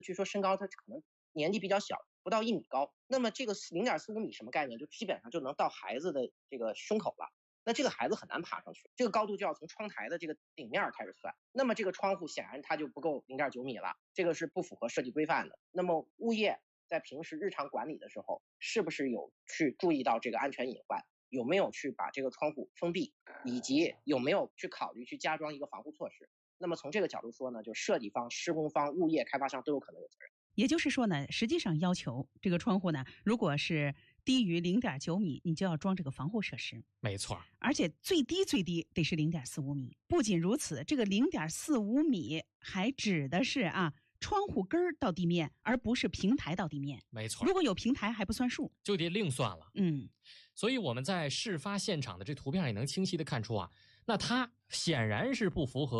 据说身高他可能年纪比较小，不到1米高。那么这个0.45米什么概念？就基本上就能到孩子的这个胸口了。那这个孩子很难爬上去，这个高度就要从窗台的这个顶面开始算。那么这个窗户显然它就不够0.9米了，这个是不符合设计规范的。那么物业在平时日常管理的时候，是不是有去注意到这个安全隐患？有没有去把这个窗户封闭，以及有没有去考虑去加装一个防护措施？那么从这个角度说呢，就设计方、施工方、物业、开发商都有可能有责任。 也就是说呢，实际上要求这个窗户呢，如果是低于0.9米，你就要装这个防护设施。 没错， 而且最低得是0.45米。不仅如此，这个0.45米还指的是窗户根儿到地面，而不是平台到地面。 没错， 如果有平台还不算数， 就得另算了。所以我们在事发现场的这图片也能清晰的看出那它显然是不符合